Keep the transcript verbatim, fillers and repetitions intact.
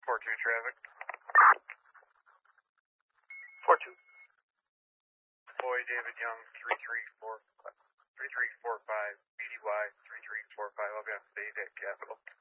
four two traffic. four two. Boy David Young, three three four five, three three four five, B D Y, three three four five, I'll be on stage at Capitol.